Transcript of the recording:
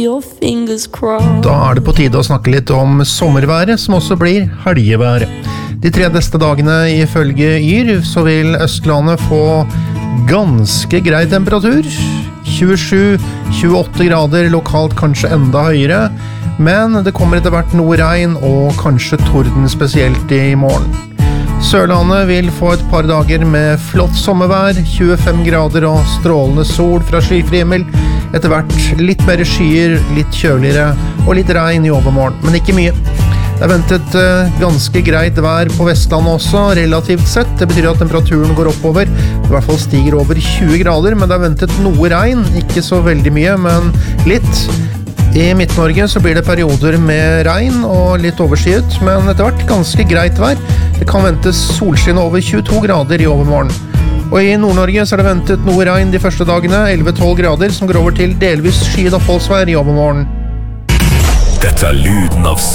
Your fingers crossed. Da det på tide å snakke litt om sommerværet, som også blir helgeværet. De 3 neste dagene ifølge Yr, så vil Østlandet få ganske grei temperatur. 27-28 grader, lokalt kanskje enda høyere. Men det kommer etter hvert noe regn og kanskje torden spesielt i morgen. Sørlandet vil få et par dager med flott sommervær, 25 grader og strålende sol fra skyfri himmel. Etter hvert litt mer skyer, litt kjøligere og litt regn i overmorgen, men ikke mye. Det ventet ganske greit vær på Vestlandet også, relativt sett. Det betyr at temperaturen går oppover, i hvert fall stiger over 20 grader, men det ventet noe regn, ikke så veldig mye, men litt. I Midt-Norge så blir det perioder med regn og litt overskyet, men etter hvert ganske greit vær. Det kan ventes solskinn over 22 grader i overmorgen. Og i Nord-Norge så det ventet noe regn de første dagene, 11-12 grader, som går over til delvis skyet oppholdsvær i overmorgen. Dette lyden av